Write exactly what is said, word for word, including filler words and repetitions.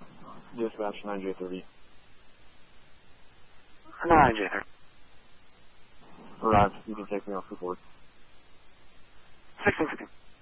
Dispatch nine J thirty. nine J thirty. Arrived. You can take me off report. sixteen fifty.